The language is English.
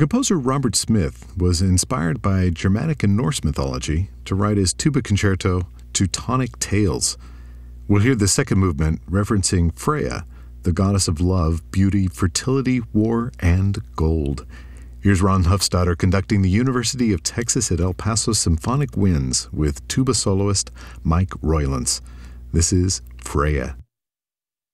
Composer Robert Smith was inspired by Germanic and Norse mythology to write his tuba concerto, Teutonic Tales. We'll hear the second movement referencing Freya, the goddess of love, beauty, fertility, war, and gold. Here's Ron Hufstadter conducting the University of Texas at El Paso Symphonic Winds with tuba soloist Mike Roylance. This is Freya.